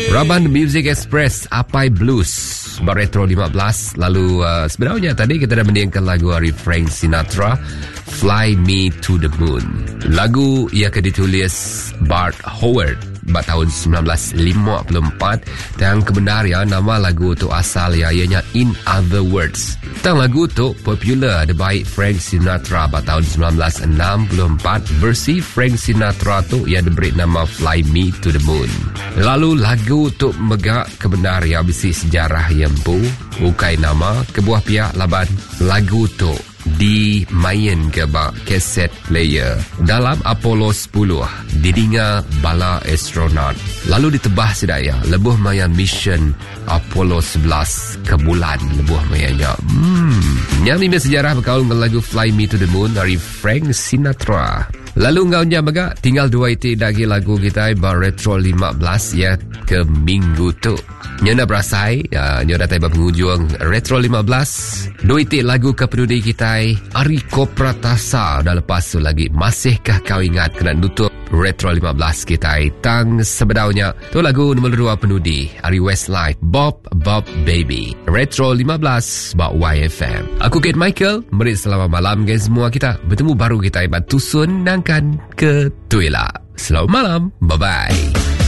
Raban Music Express Apai Blues Retro 15. Lalu sebenarnya tadi kita dah mendengarkan lagu dari Frank Sinatra, Fly Me to the Moon. Lagu yang ditulis Bart Howard pada tahun 1954. Dan kebenaran nama lagu tu asal ianya In Other Words. Dan lagu tu popular ada baik Frank Sinatra pada tahun 1964. Versi Frank Sinatra tu ia diberi nama Fly Me to the Moon. Lalu lagu tu megak kebenaran bisi sejarah yang bukai nama kebuah pihak laban lagu tu dimain ke bak kaset player dalam Apollo 10 didinga bala astronaut. Lalu ditebah sedaya lebuh mayan mission Apollo 11 ke bulan lebuh mayanya. Yang ini sejarah berkaul dengan lagu Fly Me to the Moon dari Frank Sinatra. Lalu ngaunya baga tinggal 2 itik lagi lagu kita bar Retro 15 ya ke minggu tu. Nyonya berasai, nyonya datang penghujung Retro 15. 2 itik lagu ke penudi kita Ariko Pratasa. Dan lepas tu lagi masihkah kau ingat kena nutup Retro 15 kita tang sebedaunya. Tu lagu nombor 2 penudi Ari Westlife Bob Baby. Retro 15 Bak YFM. Aku Kate Michael. Beri selamat malam guys semua kita. Bertemu baru kita Batusun nangkan ke Tuila. Selamat malam. Bye bye.